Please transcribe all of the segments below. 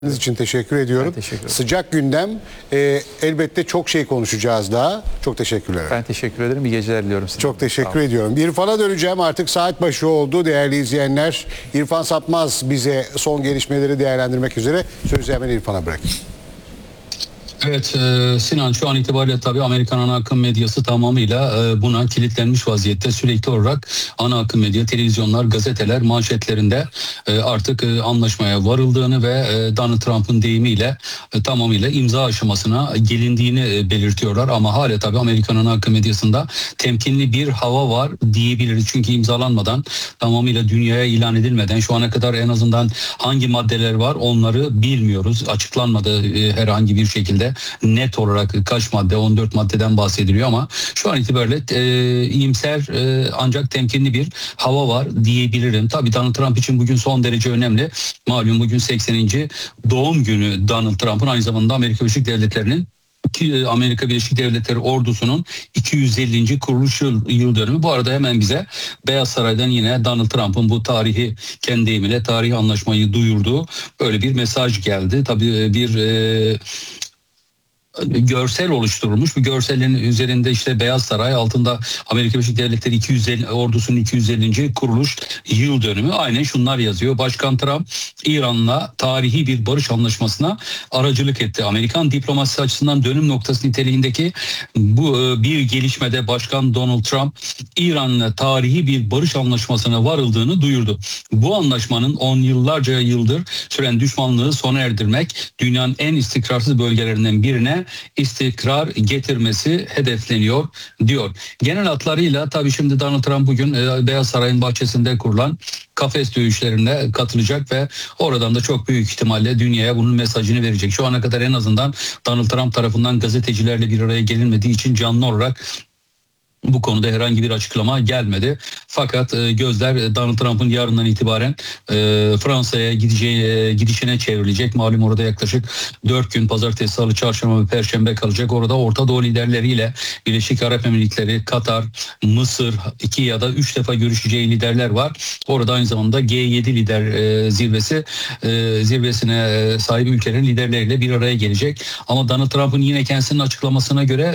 için teşekkür ediyorum. Teşekkür ederim. Sıcak gündem. Elbette çok şey konuşacağız daha. Çok teşekkürler. Ben teşekkür ederim. İyi geceler diliyorum size. Çok teşekkür ediyorum. İrfan'a döneceğim. Artık saat başı oldu değerli izleyenler. İrfan Sapmaz bize son gelişmeleri değerlendirmek üzere. Sözü hemen İrfan'a bırakayım. Evet Sinan, şu an itibariyle tabii Amerikan ana akım medyası tamamıyla buna kilitlenmiş vaziyette. Sürekli olarak ana akım medya, televizyonlar, gazeteler manşetlerinde artık anlaşmaya varıldığını ve Donald Trump'ın deyimiyle tamamıyla imza aşamasına gelindiğini belirtiyorlar. Ama hala tabii Amerikan ana akım medyasında temkinli bir hava var diyebiliriz. Çünkü imzalanmadan, tamamıyla dünyaya ilan edilmeden şu ana kadar en azından hangi maddeler var onları bilmiyoruz. Açıklanmadı herhangi bir şekilde. Net olarak kaç madde, 14 maddeden bahsediliyor ama şu an itibariyle iyimser ancak temkinli bir hava var diyebilirim. Tabii Donald Trump için bugün son derece önemli. Malum bugün 80. doğum günü Donald Trump'ın, aynı zamanda Amerika Birleşik Devletleri'nin Amerika Birleşik Devletleri ordusunun 250. kuruluş yıl dönümü. Bu arada hemen bize Beyaz Saray'dan yine Donald Trump'ın bu tarihi, kendi deyimiyle tarihi anlaşmayı duyurduğu böyle bir mesaj geldi. Tabii bir görsel oluşturulmuş. Bu görsellerin üzerinde işte Beyaz Saray, altında Amerika Birleşik Devletleri 250 ordusunun 250. kuruluş yıl dönümü. Aynen şunlar yazıyor. Başkan Trump İran'la tarihi bir barış anlaşmasına aracılık etti. Amerikan diplomasisi açısından dönüm noktası niteliğindeki bu bir gelişmede Başkan Donald Trump İran'la tarihi bir barış anlaşmasına varıldığını duyurdu. Bu anlaşmanın 10 yıldır süren düşmanlığı sona erdirmek, dünyanın en istikrarsız bölgelerinden birine istikrar getirmesi hedefleniyor diyor. Genel hatlarıyla tabii şimdi Donald Trump bugün Beyaz Saray'ın bahçesinde kurulan kafes dövüşlerine katılacak ve oradan da çok büyük ihtimalle dünyaya bunun mesajını verecek. Şu ana kadar en azından Donald Trump tarafından gazetecilerle bir araya gelinmediği için canlı olarak bu konuda herhangi bir açıklama gelmedi. Fakat gözler Donald Trump'ın yarından itibaren Fransa'ya gidişine çevrilecek. Malum orada yaklaşık 4 gün, pazartesi, salı, çarşamba ve perşembe kalacak. Orada Orta Doğu liderleriyle Birleşik Arap Emirlikleri, Katar, Mısır 2 ya da 3 defa görüşeceği liderler var. Orada aynı zamanda G7 lider zirvesine sahip ülkelerin liderleriyle bir araya gelecek. Ama Donald Trump'ın yine kendisinin açıklamasına göre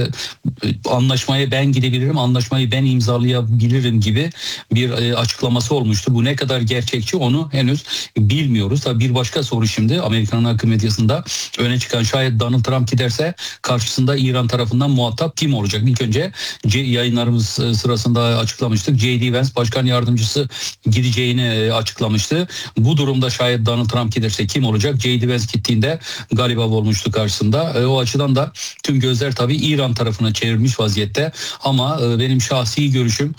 anlaşmaya ben gidebilirim, anlaşmayı ben imzalayabilirim gibi bir açıklaması olmuştu. Bu ne kadar gerçekçi onu henüz bilmiyoruz. Tabii bir başka soru şimdi Amerikan akım medyasında öne çıkan, şayet Donald Trump giderse karşısında İran tarafından muhatap kim olacak? İlk önce yayınlarımız sırasında açıklamıştık. J.D. Vance başkan yardımcısı gideceğini açıklamıştı. Bu durumda şayet Donald Trump giderse kim olacak? J.D. Vance gittiğinde galiba olmuştu karşısında. O açıdan da tüm gözler tabii İran tarafına çevrilmiş vaziyette. Ama benim şahsi görüşüm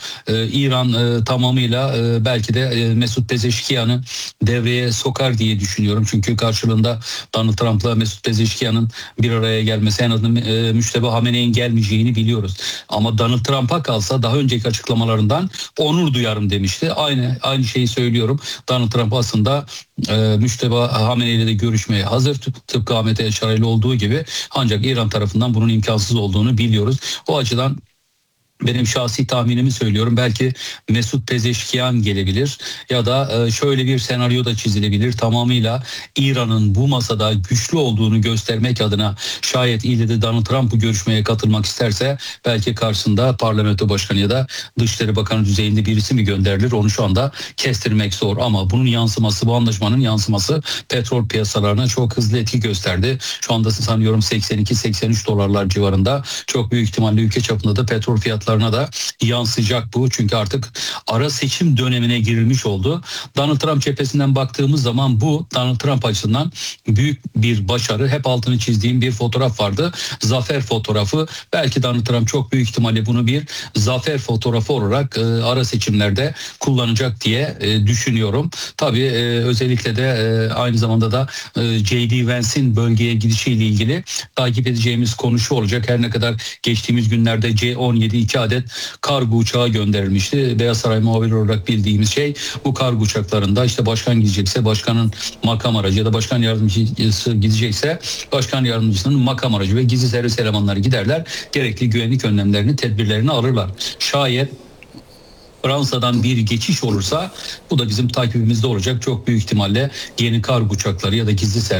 İran tamamıyla belki de Mesut Pezeşkiyan'ı devreye sokar diye düşünüyorum. Çünkü karşılığında Donald Trump'la Mesut Pezeşkiyan'ın bir araya gelmesi, en azından Müştebeh Hamene'nin gelmeyeceğini biliyoruz. Ama Donald Trump'a kalsa daha önceki açıklamalarından onur duyarım demişti. Aynı şeyi söylüyorum. Donald Trump aslında Müştebeh Hamene'yle ile de görüşmeye hazır, tıpkı Ahmet Eşareli olduğu gibi, ancak İran tarafından bunun imkansız olduğunu biliyoruz. O açıdan benim şahsi tahminimi söylüyorum. Belki Mesut Pezeşkiyan gelebilir ya da şöyle bir senaryo da çizilebilir. Tamamıyla İran'ın bu masada güçlü olduğunu göstermek adına şayet ille de Donald Trump bu görüşmeye katılmak isterse belki karşısında parlamento başkanı ya da Dışişleri Bakanı düzeyinde birisi mi gönderilir, onu şu anda kestirmek zor. Ama bunun yansıması, bu anlaşmanın yansıması petrol piyasalarına çok hızlı etki gösterdi. Şu anda sanıyorum 82-83 dolarlar civarında. Çok büyük ihtimalle ülke çapında da petrol fiyatları da yansıyacak bu. Çünkü artık ara seçim dönemine girilmiş oldu. Donald Trump cephesinden baktığımız zaman bu Donald Trump açısından büyük bir başarı. Hep altını çizdiğim bir fotoğraf vardı. Zafer fotoğrafı. Belki Donald Trump çok büyük ihtimalle bunu bir zafer fotoğrafı olarak ara seçimlerde kullanacak diye düşünüyorum. Tabii özellikle de aynı zamanda da J.D. Vance'in bölgeye gidişiyle ilgili takip edeceğimiz konu şu olacak. Her ne kadar geçtiğimiz günlerde C-17 2 adet kargo uçağı gönderilmişti. Beyaz Saray muhabiri olarak bildiğimiz şey, bu kargo uçaklarında işte başkan gidecekse başkanın makam aracı ya da başkan yardımcısı gidecekse başkan yardımcısının makam aracı ve gizli servis elemanları giderler. Gerekli güvenlik önlemlerini, tedbirlerini alırlar. Şayet Fransa'dan bir geçiş olursa bu da bizim takibimizde olacak. Çok büyük ihtimalle yeni kargo uçakları ya da gizli